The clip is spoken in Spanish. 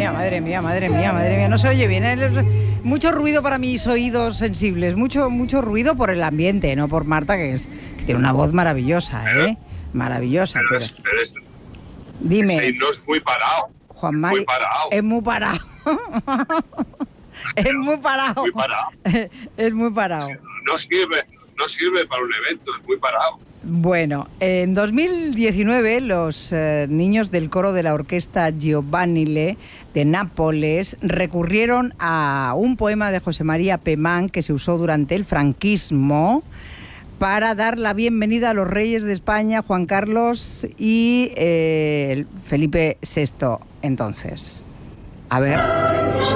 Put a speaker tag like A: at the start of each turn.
A: mía, madre mía, madre mía, madre mía. No se oye bien, ¿eh? Mucho ruido para mis oídos sensibles, mucho ruido por el ambiente, no por Marta, que tiene una voz maravillosa, ¿eh? Maravillosa, pero... Dime.
B: Ese himno es muy parado.
A: Juan Mari, es muy parado. Es muy parado.
B: Muy parado.
A: Es muy parado.
B: No sirve para un evento, es muy parado.
A: Bueno, en 2019 los niños del coro de la orquesta Giovanile de Nápoles recurrieron a un poema de José María Pemán que se usó durante el franquismo para dar la bienvenida a los reyes de España, Juan Carlos y Felipe VI entonces. A ver.